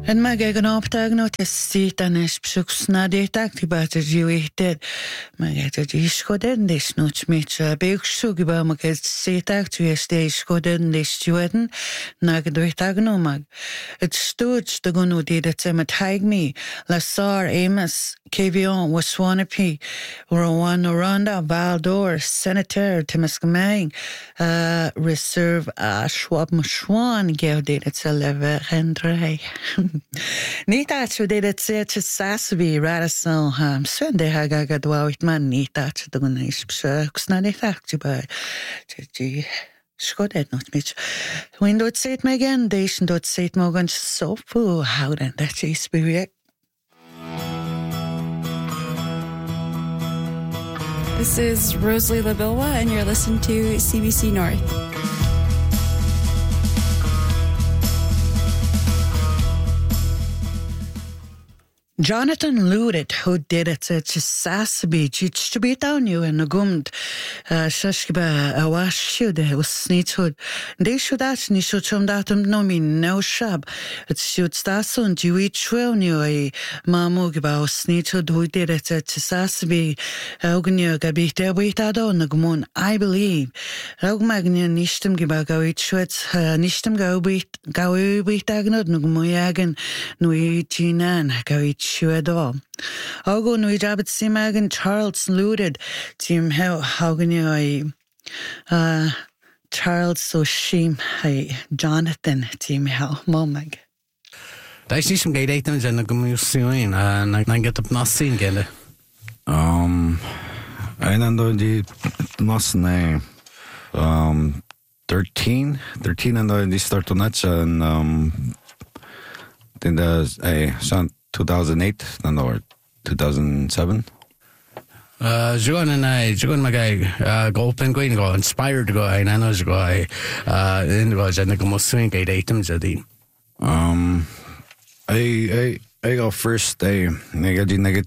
En mä käyn optagnut ja siitä näspsyksnä detaktibaat juihtet. Mä käyn iskoden disnut mitkä peuksukiba mä käyn siitä työstä iskoden disjueden nagduihtagnomag. Et studs tagunut idet semet haigmi la sar Amos Kevion was Swanapi Rowan Ronda Valdor Senator Timiskamang Reserve Schwab Mshwan gaudet et selve rendrei. Nita chu dedet se to Sasabi Radisson Sunday hagaga dwawit man nita chu dugunis psna nita by ji skodet not mich when dot set me again dation dot set mogan so fu how then that is spirit. This is Rosalie Labilwa, and you're listening to CBC North. Jonathan Ludit, who did it to Sasabi, to be down you and a gummed Shashkiba, a wash should was sneechhood. They should actually should some datum no mean no shab. It should start soon to each well new a mamugiba sneechhood who did it to Sasabi, Ognu Gabita Witado, Nagmun, I believe. Ogmagnia Nishtam Gibago, it should Nishtam go with Agnod, Nugmuyagan, Nui Jinan, go Shuado. Ogo nui jabit simagan Charles Luded team haugan Charles so shim Jonathan team how momag. Daar is some gay items and a communication and I get up nothing again. I know the nothing 13 and I start on that and then there's a 2008 or 2007. Joan and I, my guy, go open going go inspired to go. I know to go. In the was and the most swing 8 items at the. I go first. I got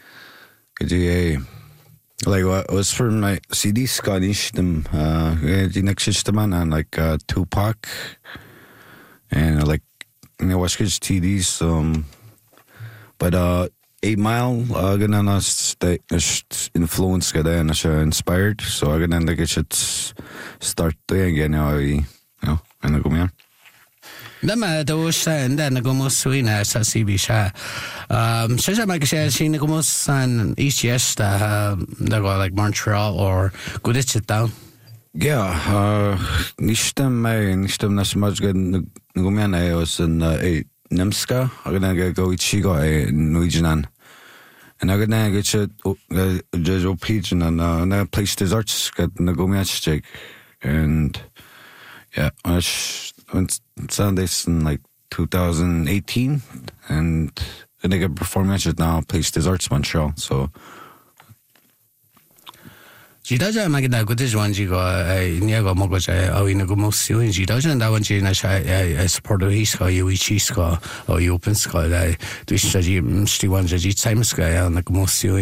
like what was for my CD Scottish them. The next system and like Tupac and like watch his TDs. But 8 Mile, gonna stay influence gada and inspired. So I'm gonna like should start doing again now. You know, and go here. Lama those and then go most swing as a CB sha. Says I might say she go most on ECS that go like Montreal or good it sit down. Yeah, nishtem nas much good gumian I was in Nimska, I'm gonna go with Chigo in Nuijinan. And I'm gonna get you pigeon and I placed desserts get Nagomiach check. And yeah, I went Sundays in like 2018 and I get performance now placed desserts Montreal. So she doesn't make that good as one. She go, near go Mogos, in a good most you, and she doesn't. That one, she I support the East Sky, you each Sky, or you open Sky. I do study Msti ones as each time Sky, and like most you.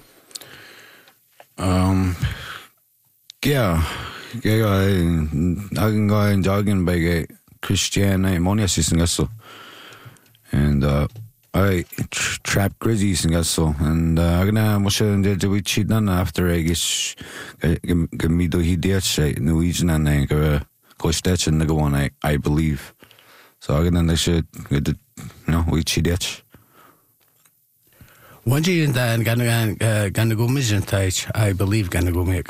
Yeah, I can go and jogging by Christian Monia season so, and I trap Grizzlies and so, and I'm gonna much do we cheat none after I guess me do he did say Norwegian and I go stats and go on I believe. So I'm gonna should we cheat it. One day in that gonna go mission touch I believe gonna go make.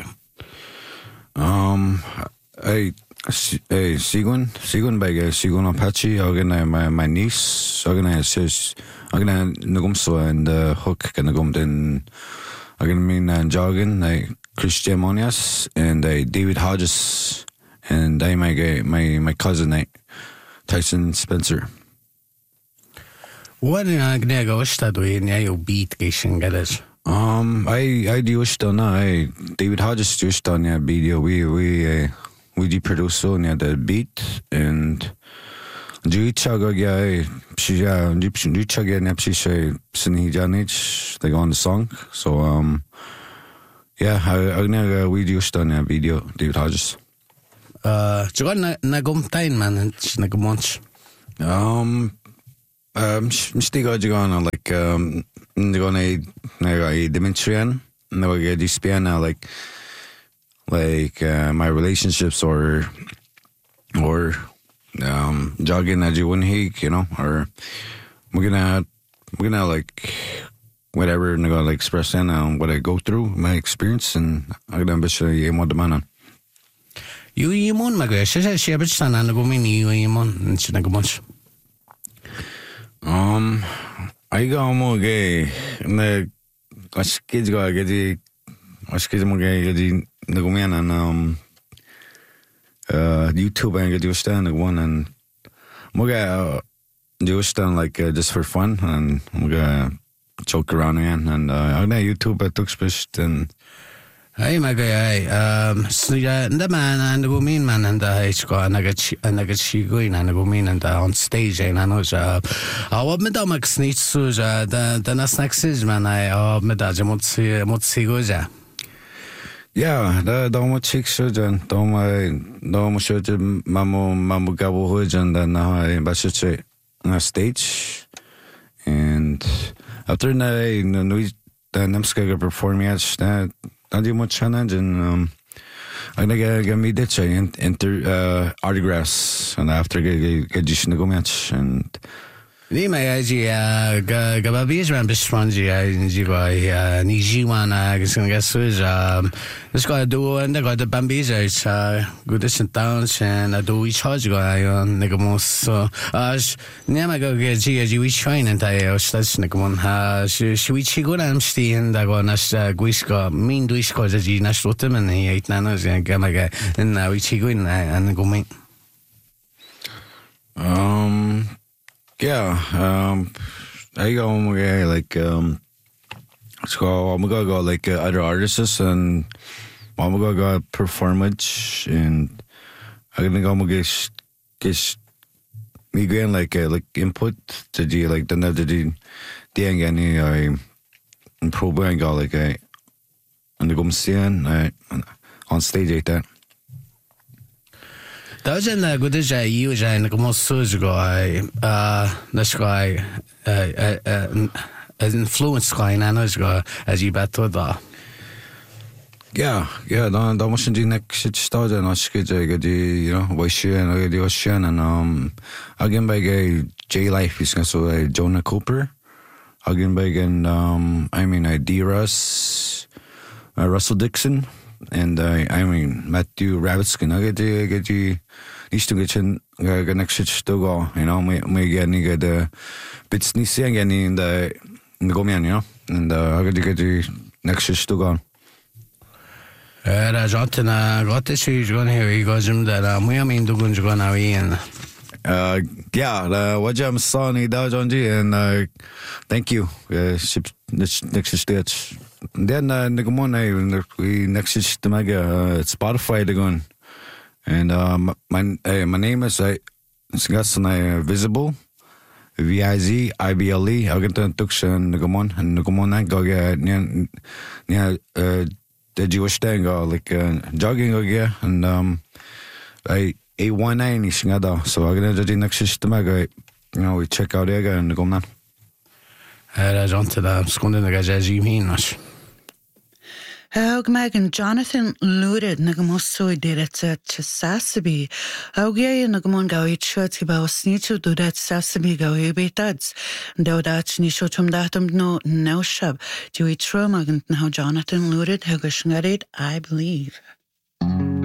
Sigun by Sigun Apache, my niece, says I'm gonna nagumso and hook gonna gum then I'm gonna mean jogging like Christian Monias and David Hodges and my cousin Tyson Spencer. What in gonna go start in your beat cation get it? I do na David Hodges just on yeah video we do produce on the beat and do chaga she do chaga nepsi say sini janich they go on the song so yeah I know we do on a video David Hodges Joan na gum time man na gumonch Mstigo gone like gonna a dimension no I just span like my relationships or jogging as you wouldn't hike, you know, or we're gonna like whatever and gonna like express in what I go through, my experience, and I'm gonna be sure you want the man. You mon my gosh, she a bit son and go mini you mon and she go much. I go more gay and as kids go get the as kids more gay the go man and YouTube and get you stand one and more do stand like just for fun and more joke around and I know YouTube I took special and Hey my guy, the man and the woman man and I got and I get she going and the woman and on stage and I know I want me to make sneak so the next is man I me da mot see go ja. Yeah, da mo chick so jan da mo so mamu gabo ho jan da na ba che na stage and after na no the namska performing at I do much challenge and I'm gonna get me that enter autographs and after get just go match and Ni mai gababies ran bespongy I ni jiwana is gonna get this got do and I got the bambies out good distant downs and I do each charge guy on nigamos so nema go get g we train and I that's nigamon she we go am sti and I go nas guiska mean do isko as you nas rotem and he 8 nanos and gamaga and we go in and go me yeah, I go like so I'm gonna go like other artists and I'm gonna go performance and I'm gonna go get me going like input to do like the other the any I improve and go like I and go see on stage like that. That's a good as I use and come so guy this guy as influence guy and I know as you bet to that. Yeah, dan moesten die next start en als ik you know was je en die was en again by J Life is so Jonah Cooper again by I mean D Russ Russell Dixon and I mean Matthew Rabbitskin I get you nicht to get next to go you know me get ni get bits ni see again in the go man you know and I get you next to go. Jotna got this is going here he goes him that we mean to go now in yeah what I'm sonny da John G and thank you next stage then we next to my Spotify again and my name is Visible VIZIBLE I get to tuction Nagumon and Nagumon go get the Jewish thing like jogging again and I 819 is ngada so I'm gonna do next system you know we check out again and go man on to the skundin the guys you mean Haug Megan Jonathan Lurid Nagamoso did it to Sasabi. Augie Nagamon Gawi Church about Snitch do that Sasabi Gawi betads. Daudach Nishotum datum no shab. Do we trauma and how Jonathan Lurid Hagashnarid, I believe.